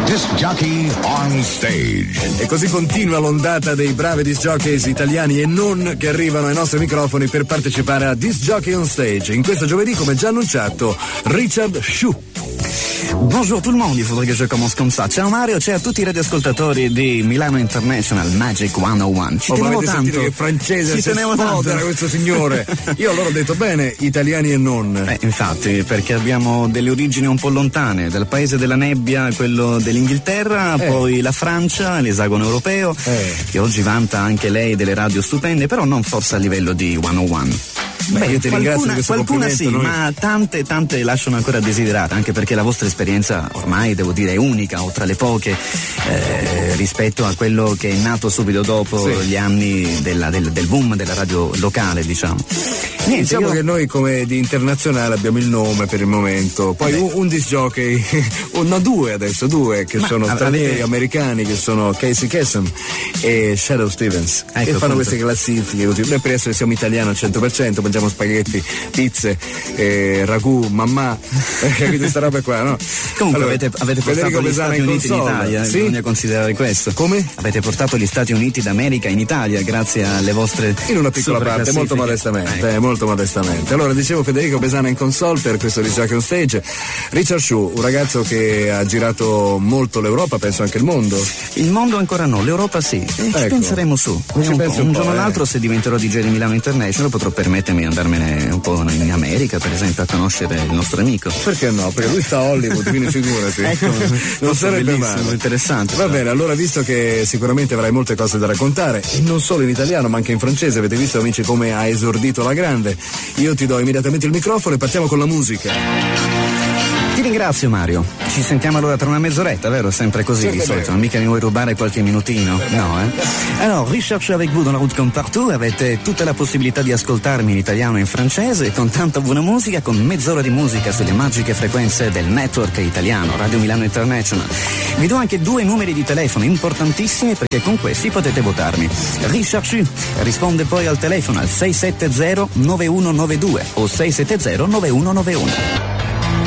Disc Jockey on Stage. E così continua l'ondata dei bravi disc jockeys italiani e non che arrivano ai nostri microfoni per partecipare a Disc Jockey on Stage. In questo giovedì, come già annunciato, Richard Shu. Bonjour tout le monde, il faudrait que je commence comme ça. Ciao Mario, ciao a tutti i radioascoltatori di Milano International Magic 101. Ci tenevo tanto. Sentito che francese si sfodera questo signore. Io allora ho detto bene, italiani e non. Infatti, perché abbiamo delle origini un po' lontane, dal paese della nebbia, quello dell'Inghilterra, poi la Francia, l'esagono europeo, che oggi vanta anche lei delle radio stupende, però non forse a livello di 101. Beh, io ti ringrazio di questo qualcuna sì, ma tante lasciano ancora a desiderare, anche perché la vostra esperienza ormai devo dire è unica o tra le poche rispetto a quello che è nato subito dopo gli anni del boom della radio locale, diciamo. Diciamo che noi come di internazionale abbiamo il nome per il momento, poi un disc jockey, due che sono stranieri americani, che sono Casey Kasem e Shadow Stevens, che fanno queste classifiche così. Noi per essere siamo italiani al 100%, mangiamo spaghetti, pizze, ragù, mamma, capite questa roba qua, no? Comunque allora, avete portato gli Stati Uniti in Italia, sì? Bisogna considerare questo. Come? Avete portato gli Stati Uniti d'America in Italia grazie alle vostre in una piccola parte, molto modestamente. Allora dicevo, Federico Besana in console per questo Disc Jockey on Stage. Richard Shu, un ragazzo che ha girato molto l'Europa, penso anche il mondo. Il mondo ancora no, l'Europa sì. Ci penseremo su. Un giorno o l'altro, se diventerò DJ di Milano International, potrò permettermi di andarmene un po' in America, per esempio, a conoscere il nostro amico. Perché no? Perché lui sta a Hollywood, quindi figurati. Non sarebbe male. Interessante. Va bene, allora visto che sicuramente avrai molte cose da raccontare, e non solo in italiano ma anche in francese, avete visto amici come ha esordito la grande, io ti do immediatamente il microfono e partiamo con la musica. Ti ringrazio Mario, ci sentiamo allora tra una mezz'oretta, vero? Sempre così di solito, non mica mi vuoi rubare qualche minutino? No, Alors, Richard Shu avec vous dans la route comme partout, avete tutta la possibilità di ascoltarmi in italiano e in francese, con tanta buona musica, con mezz'ora di musica sulle magiche frequenze del network italiano, Radio Milano International. Vi do anche 2 numeri di telefono importantissimi, perché con questi potete votarmi. Richard Shu risponde poi al telefono al 670-9192 o 670-9191.